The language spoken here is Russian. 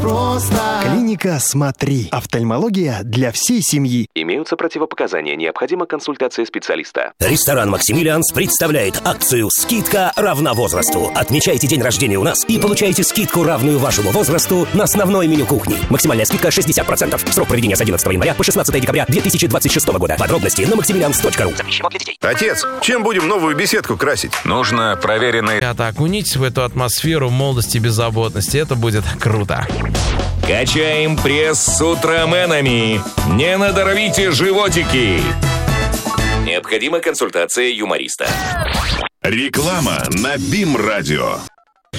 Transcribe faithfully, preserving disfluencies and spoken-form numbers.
просто. Клиника «Смотри». Офтальмология для всей семьи. Имеются противопоказания. Необходима консультация специалиста. Ресторан «Максимилианс» представляет акцию «Скидка равна возрасту». Отмечайте день рождения у нас и получаете скидку, равную вашему возрасту, на основное меню кухни. Максимальная скидка шестьдесят процентов. Срок проведения с одиннадцатого января по шестнадцатое декабря две тысячи двадцать шестого года. Подробности на максимилианс точка ру. Запрещено для детей. Отец, чем будем новую беседку красить? Нужно проверенный... Ребята, окунитесь в эту атмосферу молодости и беззаботности. Это будет круто. Качаем пресс с утроменами. Не надорвите животики. Необходима консультация юмориста. Реклама на БИМ-радио.